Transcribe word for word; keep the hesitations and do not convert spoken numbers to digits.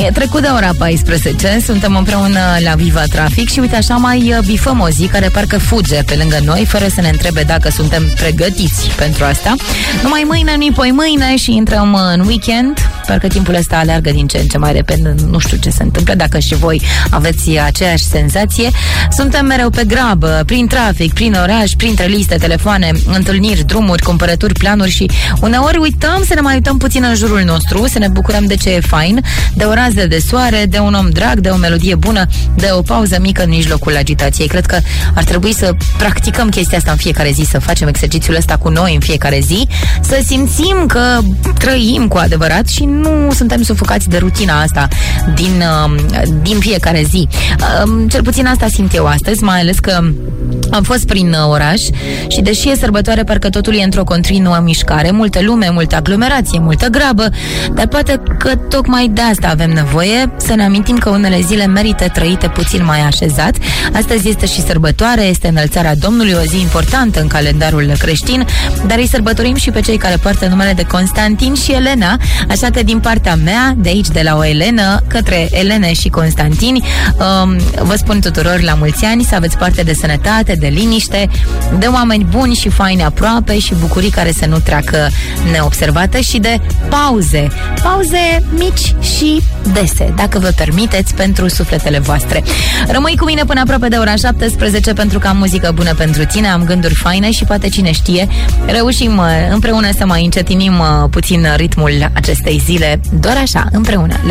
E trecut de ora paisprezece, suntem împreună la Viva Trafic și uite așa mai bifăm o zi care parcă fuge pe lângă noi, fără să ne întrebe dacă suntem pregătiți pentru asta. Numai mâine, nu-i poi mâine și intrăm în weekend. Parcă timpul ăsta aleargă din ce în ce mai repede, nu știu ce se întâmplă, dacă și voi aveți aceeași senzație. Suntem mereu pe grabă, prin trafic, prin oraș, printre liste, telefoane, întâlniri, drumuri, cumpărături, planuri și uneori uităm să ne mai uităm puțin în jurul nostru, să ne bucurăm de ce e fain, de o rază de soare, de un om drag, de o melodie bună, de o pauză mică în mijlocul agitației. Cred că ar trebui să practicăm chestia asta în fiecare zi, să facem exercițiul ăsta cu noi în fiecare zi, să simțim că trăim cu adevărat și nu suntem sufocați de rutina asta din, din fiecare zi. Cel puțin asta simt eu astăzi, mai ales că am fost prin oraș și deși e sărbătoare, parcă totul e într-o continuă mișcare, multă lume, multă aglomerație, multă grabă, dar poate că tocmai de asta avem nevoie, să ne amintim că unele zile merită trăite puțin mai așezat. Astăzi este și sărbătoare, este înălțarea Domnului, o zi importantă în calendarul creștin, dar îi sărbătorim și pe cei care poartă numele de Constantin și Elena, așa că din partea mea, de aici, de la o Elenă, către Elene și Constantini, um, vă spun tuturor la mulți ani, să aveți parte de sănătate, de liniște, de oameni buni și faini aproape și bucurii care să nu treacă neobservate și de pauze, pauze mici și dese, dacă vă permiteți, pentru sufletele voastre. Rămâi cu mine până aproape de ora șaptesprezece pentru că am muzică bună pentru tine, am gânduri faine și poate cine știe, reușim împreună să mai încetinim puțin ritmul acestei zile, doar așa, împreună. La